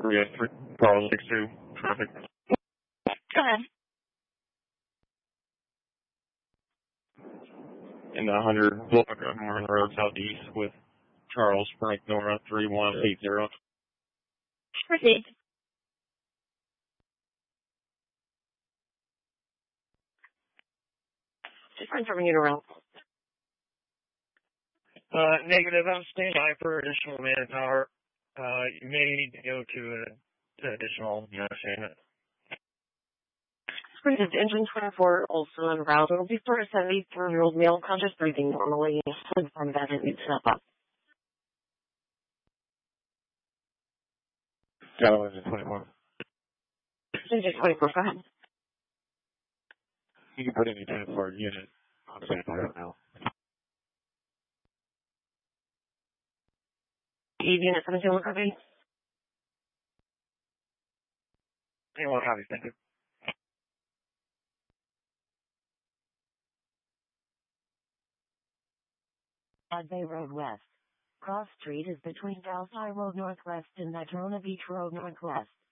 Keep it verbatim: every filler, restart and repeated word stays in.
three oh three, Carl six two, traffic. Go ahead. In the one hundred block of Northern Road Southeast with Charles Frank Nora three one eight zero. Proceed. Just confirming you around. Uh, negative. I'm staying by for additional manpower. Uh, you may need to go to an additional unit. Proceed. Engine twenty-four, also en route. It'll be for a seventy-four-year-old male, conscious breathing normally. From that, it needs to step up. Got engine twenty-four. Engine twenty-four, go ahead. You can put any twenty-four unit on standby right now. Eve unit seventeen, one copy. Anyone copy, thank you. Advay Road West. Cross Street is between Dallas High Road Northwest and Natrona Beach Road Northwest.